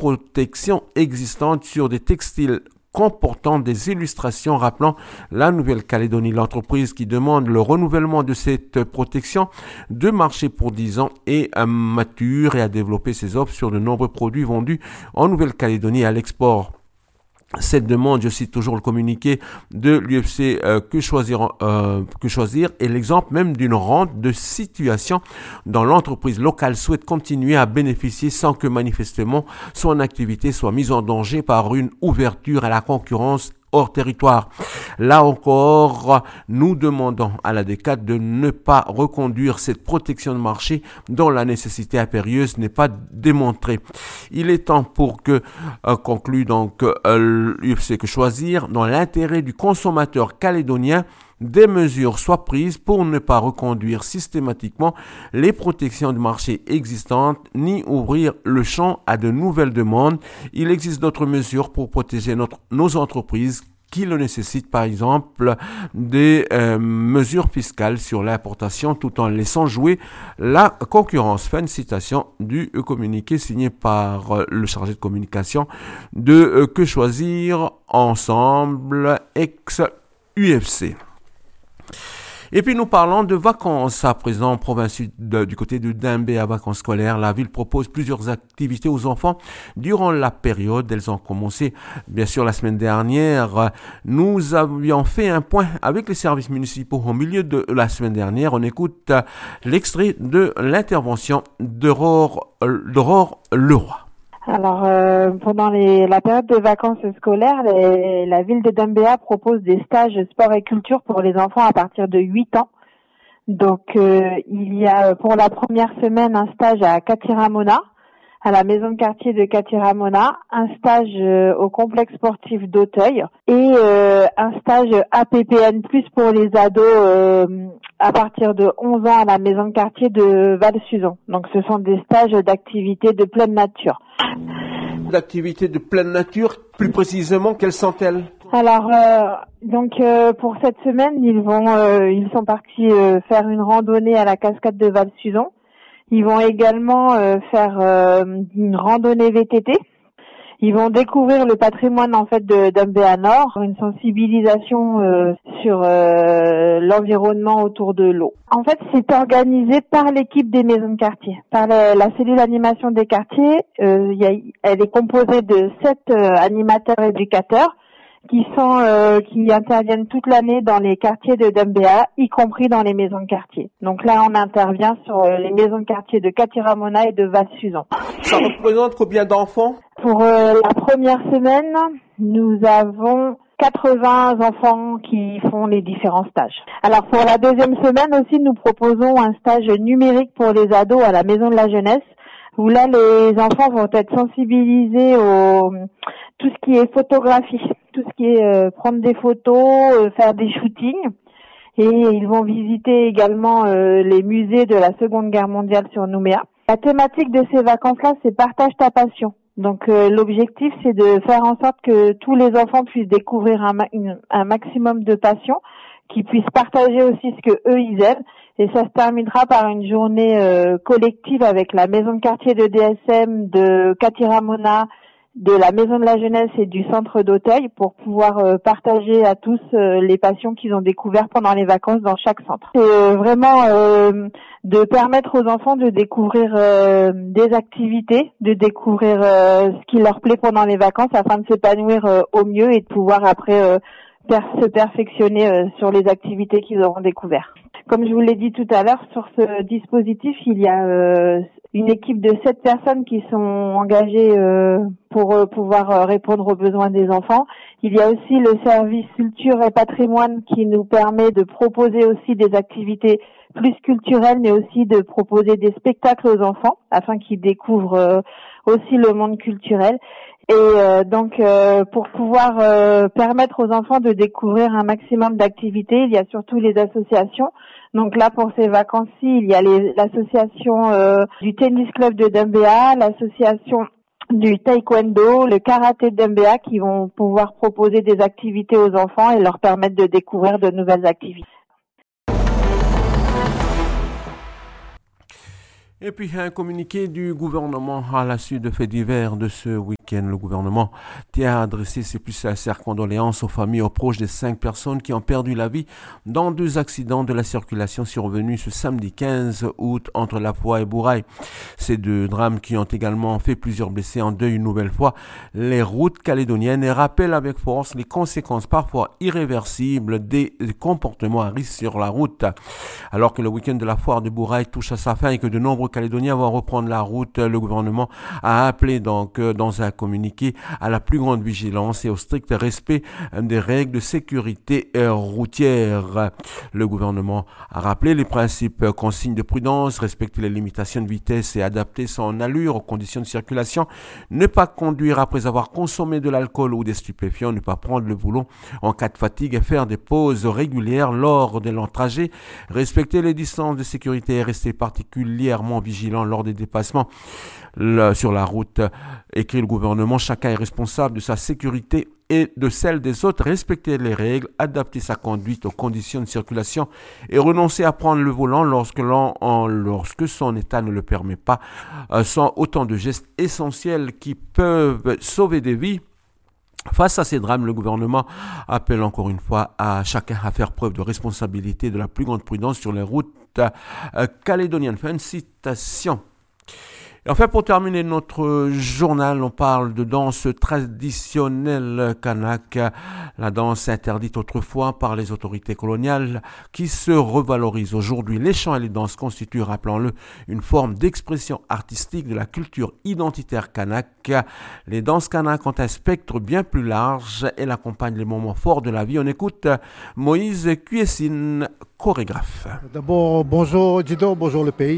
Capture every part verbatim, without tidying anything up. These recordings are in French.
protections existantes sur des textiles comportant des illustrations rappelant la Nouvelle-Calédonie. L'entreprise qui demande le renouvellement de cette protection de marché pour dix ans est mature et a développé ses offres sur de nombreux produits vendus en Nouvelle-Calédonie à l'export. Cette demande, je cite toujours le communiqué de l'U F C euh, que choisir euh, que choisir est l'exemple même d'une rente de situation dont l'entreprise locale souhaite continuer à bénéficier sans que manifestement son activité soit mise en danger par une ouverture à la concurrence hors territoire. Là encore, nous demandons à la D C A T de ne pas reconduire cette protection de marché dont la nécessité impérieuse n'est pas démontrée. Il est temps pour que, euh, conclut donc euh, l'U F C que choisir, dans l'intérêt du consommateur calédonien, des mesures soient prises pour ne pas reconduire systématiquement les protections de marché existantes ni ouvrir le champ à de nouvelles demandes. Il existe d'autres mesures pour protéger notre, nos entreprises qui le nécessitent, par exemple des euh, mesures fiscales sur l'importation tout en laissant jouer la concurrence. Fin de citation du communiqué signé par euh, le chargé de communication de euh, Que Choisir Ensemble, ex-U F C. Et puis nous parlons de vacances à présent en province sud, du côté de Dimbé à vacances scolaires. La ville propose plusieurs activités aux enfants durant la période. Elles ont commencé bien sûr la semaine dernière. Nous avions fait un point avec les services municipaux au milieu de la semaine dernière. On écoute l'extrait de l'intervention d'Aurore, d'Aurore Leroy. Alors, euh, pendant les, la période de vacances scolaires, les, la ville de Dambéa propose des stages sport et culture pour les enfants à partir de huit ans. Donc, euh, il y a pour la première semaine un stage à Katiramona, à la maison de quartier de Katiramona, un stage euh, au complexe sportif d'Auteuil et euh, un stage A P P N plus, pour les ados euh, à partir de onze ans à la maison de quartier de Val-Suzon. Donc, ce sont des stages d'activités de pleine nature. D'activités de pleine nature, plus précisément, quelles sont-elles? Alors, euh, donc euh, pour cette semaine, ils vont, euh, ils sont partis euh, faire une randonnée à la cascade de Val-Suzon. Ils vont également euh, faire euh, une randonnée V T T. Ils vont découvrir le patrimoine en fait de Dambéa Nord, une sensibilisation euh, sur euh, l'environnement autour de l'eau. En fait, c'est organisé par l'équipe des maisons de quartier, par la, la cellule animation des quartiers. Euh, y a, elle est composée de sept euh, animateurs éducateurs qui sont euh, qui interviennent toute l'année dans les quartiers de Dambéa, y compris dans les maisons de quartier. Donc là, on intervient sur euh, les maisons de quartier de Katiramona et de Val-Suzon. Ça représente combien d'enfants? Pour euh, la première semaine, nous avons quatre-vingts enfants qui font les différents stages. Alors pour la deuxième semaine aussi, nous proposons un stage numérique pour les ados à la Maison de la Jeunesse, où là, les enfants vont être sensibilisés au tout ce qui est photographie, tout ce qui est euh, prendre des photos, euh, faire des shootings. Et ils vont visiter également euh, les musées de la Seconde Guerre mondiale sur Nouméa. La thématique de ces vacances-là, c'est partage ta passion. Donc euh, l'objectif, c'est de faire en sorte que tous les enfants puissent découvrir un, ma- une, un maximum de passion, qu'ils puissent partager aussi ce que eux ils aiment. Et ça se terminera par une journée euh, collective avec la maison de quartier de D S M, de Katiramona, de la maison de la jeunesse et du centre d'Auteuil pour pouvoir euh, partager à tous euh, les passions qu'ils ont découvertes pendant les vacances dans chaque centre. C'est euh, vraiment euh, de permettre aux enfants de découvrir euh, des activités, de découvrir euh, ce qui leur plaît pendant les vacances afin de s'épanouir euh, au mieux et de pouvoir après euh, per- se perfectionner euh, sur les activités qu'ils auront découvertes. Comme je vous l'ai dit tout à l'heure, sur ce dispositif, il y a euh, une équipe de sept personnes qui sont engagées euh, pour euh, pouvoir euh, répondre aux besoins des enfants. Il y a aussi le service culture et patrimoine qui nous permet de proposer aussi des activités plus culturelles, mais aussi de proposer des spectacles aux enfants afin qu'ils découvrent euh, aussi le monde culturel. Et euh, donc, euh, pour pouvoir euh, permettre aux enfants de découvrir un maximum d'activités, il y a surtout les associations. Donc là, pour ces vacances-ci, il y a les, l'association euh, du tennis club de Dambéa, l'association du taekwondo, le karaté de Dambéa, qui vont pouvoir proposer des activités aux enfants et leur permettre de découvrir de nouvelles activités. Et puis un communiqué du gouvernement à la suite de faits divers de ce week-end. Le gouvernement tient à adresser ses plus sincères condoléances aux familles et aux proches des cinq personnes qui ont perdu la vie dans deux accidents de la circulation survenus ce samedi quinze août entre La Foix et Bourail. Ces deux drames qui ont également fait plusieurs blessés en deuil une nouvelle fois les routes calédoniennes et rappellent avec force les conséquences parfois irréversibles des comportements à risque sur la route. Alors que le week-end de la foire de Bourail touche à sa fin et que de nombreux Calédoniens vont reprendre la route, le gouvernement a appelé donc dans un communiqué à la plus grande vigilance et au strict respect des règles de sécurité routière. Le gouvernement a rappelé les principes consignes de prudence, respecter les limitations de vitesse et adapter son allure aux conditions de circulation, ne pas conduire après avoir consommé de l'alcool ou des stupéfiants, ne pas prendre le volant en cas de fatigue et faire des pauses régulières lors des longs trajets, respecter les distances de sécurité et rester particulièrement vigilant lors des dépassements le, sur la route. Écrit le gouvernement, chacun est responsable de sa sécurité et de celle des autres. Respecter les règles, adapter sa conduite aux conditions de circulation et renoncer à prendre le volant lorsque, l'on, en, lorsque son état ne le permet pas euh, sont autant de gestes essentiels qui peuvent sauver des vies. Face à ces drames, le gouvernement appelle encore une fois à chacun à faire preuve de responsabilité et de la plus grande prudence sur les routes euh, calédoniennes. Fin de citation. Et enfin, pour terminer notre journal, on parle de danse traditionnelle kanak, la danse interdite autrefois par les autorités coloniales qui se revalorise aujourd'hui. Les chants et les danses constituent, rappelons-le, une forme d'expression artistique de la culture identitaire kanak. Les danses kanak ont un spectre bien plus large et accompagnent les moments forts de la vie. On écoute Moïse Cuessine, chorégraphe. D'abord, bonjour Dido, bonjour le pays.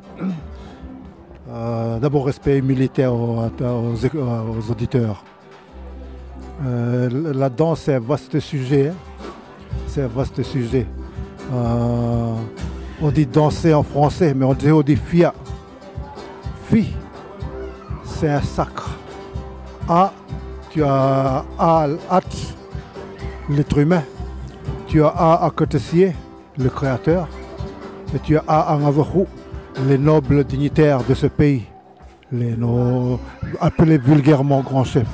Euh, d'abord, respect militaire aux, aux, aux auditeurs. Euh, la danse, c'est un vaste sujet. Hein. C'est un vaste sujet. Euh, on dit danser en français, mais on dit, on dit fia. Fi, c'est un sacre. A, tu as A, at, l'être humain. Tu as A, à Côtessier, le créateur. Et tu as A, en Avarou, les nobles dignitaires de ce pays, les nos, appelés vulgairement grands chefs.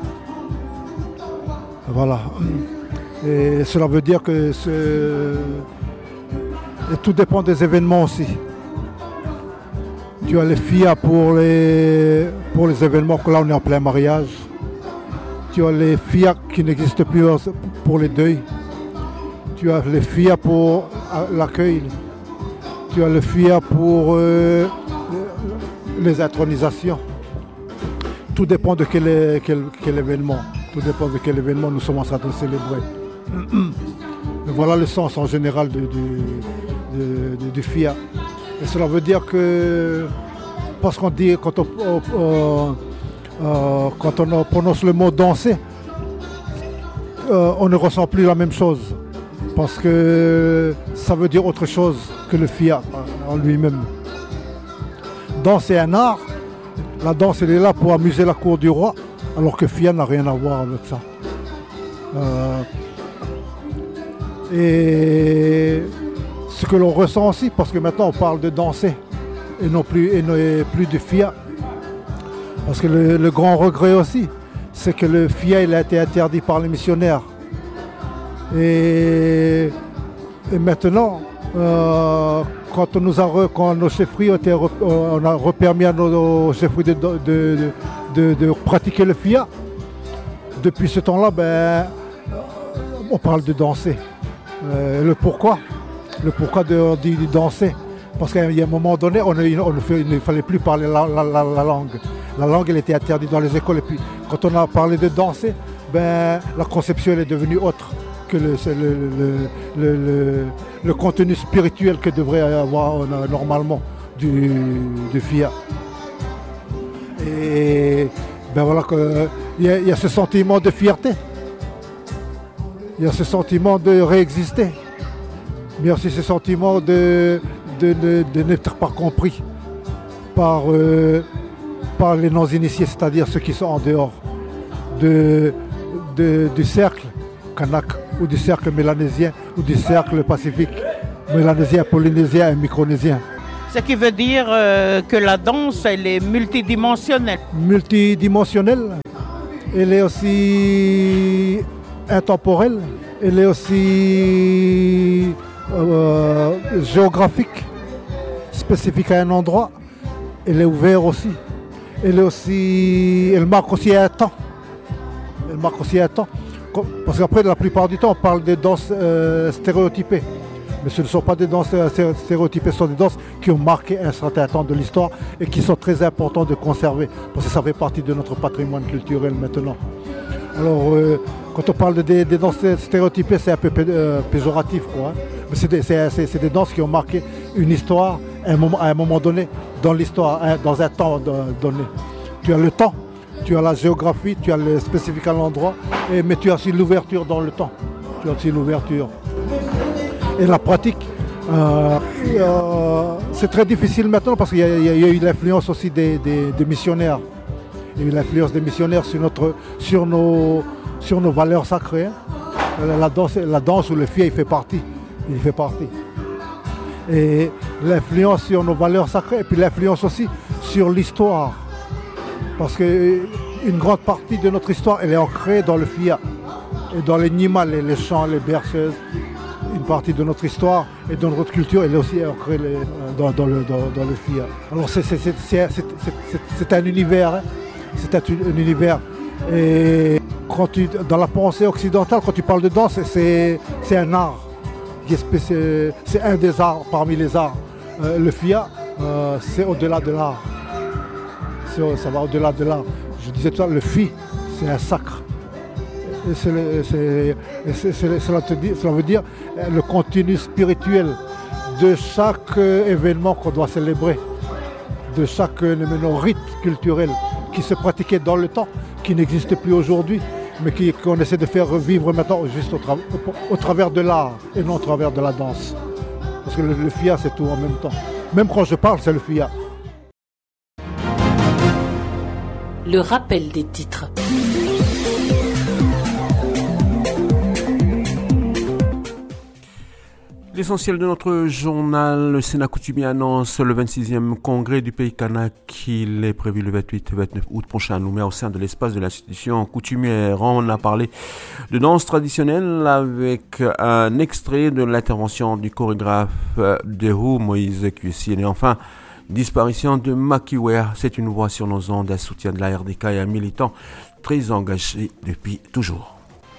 Voilà. Et cela veut dire que ce... Et tout dépend des événements aussi. Tu as les F I A pour les, pour les événements, que là on est en plein mariage. Tu as les F I A qui n'existent plus pour les deuils. Tu as les F I A pour l'accueil. Tu as le F I A pour euh, les intronisations. Tout dépend de quel, quel, quel événement. Tout dépend de quel événement nous sommes en train de célébrer. Voilà le sens en général du, du, du, du F I A. Et cela veut dire que, parce qu'on dit, quand on, euh, euh, quand on prononce le mot danser, euh, on ne ressent plus la même chose. Parce que ça veut dire autre chose que le F I A en lui-même. Danse est un art. La danse, elle est là pour amuser la cour du roi, alors que F I A n'a rien à voir avec ça. Euh, et ce que l'on ressent aussi, parce que maintenant on parle de danser et non plus, et non, et plus de F I A. Parce que le, le grand regret aussi, c'est que le F I A il a été interdit par les missionnaires. Et, et maintenant, euh, quand, on nous a re, quand nos chefferies ont été, on a repermis à nos, nos chefferies de, de, de, de, de pratiquer le F I A, depuis ce temps-là, ben, on parle de danser. Euh, le pourquoi Le pourquoi de, de, de danser. Parce qu'il y a un moment donné, on, on, on, il ne fallait plus parler la, la, la, la langue. La langue, elle était interdite dans les écoles. Et puis, quand on a parlé de danser, ben, la conception elle est devenue autre que le, le, le, le, le, le contenu spirituel que devrait avoir normalement du, du F I A. Et ben voilà que il y, y a ce sentiment de fierté, il y a ce sentiment de réexister, mais aussi ce sentiment de, de, de, de n'être pas compris par, euh, par les non-initiés, c'est-à-dire ceux qui sont en dehors de, de, du cercle kanak, ou du cercle mélanésien, ou du cercle pacifique, mélanésien, polynésien et micronésien. Ce qui veut dire euh, que la danse, elle est multidimensionnelle. Multidimensionnelle, elle est aussi intemporelle, elle est aussi euh, géographique, spécifique à un endroit, elle est ouverte aussi. Elle est aussi, elle marque aussi un temps. Elle marque aussi un temps. Parce qu'après, la plupart du temps, on parle des danses euh, stéréotypées. Mais ce ne sont pas des danses stéréotypées, ce sont des danses qui ont marqué un certain temps de l'histoire et qui sont très importantes de conserver. Parce que ça fait partie de notre patrimoine culturel maintenant. Alors, euh, quand on parle de des, des danses stéréotypées, c'est un peu pé, euh, péjoratif, quoi. Hein. Mais c'est des, c'est, c'est, c'est des danses qui ont marqué une histoire à un moment, à un moment donné, dans l'histoire, hein, dans un temps donné. Tu as le temps, tu as la géographie, tu as le spécifique à l'endroit, et, mais tu as aussi l'ouverture dans le temps. Tu as aussi l'ouverture. Et la pratique, euh, euh, c'est très difficile maintenant parce qu'il y a, il y a eu l'influence aussi des, des, des missionnaires. Il y a eu l'influence des missionnaires sur, notre, sur, nos, sur nos valeurs sacrées. Hein. La danse, la danse où le fier il fait partie. Il fait partie. Et l'influence sur nos valeurs sacrées, et puis l'influence aussi sur l'histoire. Parce qu'une grande partie de notre histoire, elle est ancrée dans le fia. Et dans les Nima, les, les chants, les berceuses. Une partie de notre histoire et de notre culture, elle est aussi ancrée dans, dans, le, dans, dans le fia. Alors c'est, c'est, c'est, c'est, c'est, c'est, c'est un univers, hein. C'est un, un univers. Et quand tu, dans la pensée occidentale, quand tu parles de danse, c'est, c'est un art. C'est, c'est un des arts parmi les arts. Euh, le fia, euh, c'est au-delà de l'art. C'est, ça va au-delà de l'art. Je disais tout à l'heure, le fi, c'est un sacre. Et c'est le, c'est, c'est, c'est, cela, te dit, cela veut dire le contenu spirituel de chaque événement qu'on doit célébrer, de chaque euh, rite culturel qui se pratiquait dans le temps, qui n'existe plus aujourd'hui, mais qui, qu'on essaie de faire revivre maintenant juste au, tra- au, au travers de l'art et non au travers de la danse. Parce que le, le fia, c'est tout en même temps. Même quand je parle, c'est le fia. Le rappel des titres. L'essentiel de notre journal, le Sénat coutumier annonce le vingt-sixième congrès du pays kanak. Il est prévu le vingt-huit et vingt-neuf août prochain à Nouméa au sein de l'espace de l'institution coutumière. On a parlé de danse traditionnelle avec un extrait de l'intervention du chorégraphe de Hou, Moïse Cuessine. Et enfin, disparition de Makiwer. C'est une voix sur nos ondes, un soutien de la R D K et un militant très engagé depuis toujours.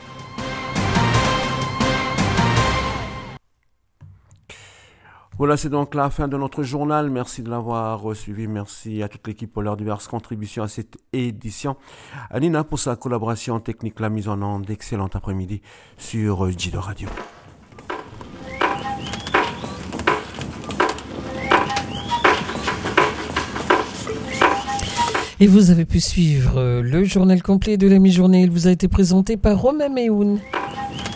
Voilà, c'est donc la fin de notre journal. Merci de l'avoir suivi. Merci à toute l'équipe pour leur diverses contributions à cette édition. À Nina pour sa collaboration technique, la mise en onde. Excellent après-midi sur Jido Radio. Et vous avez pu suivre le journal complet de la mi-journée. Il vous a été présenté par Romain Mehoun.